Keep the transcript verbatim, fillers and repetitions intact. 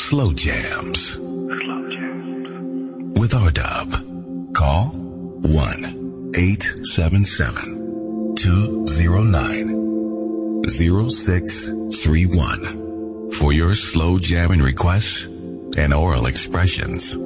Slow Jams. Slow Jams. With R Dub. Call one eight seven seven, two zero nine, zero six three one for your slow jamming requests and oral expressions.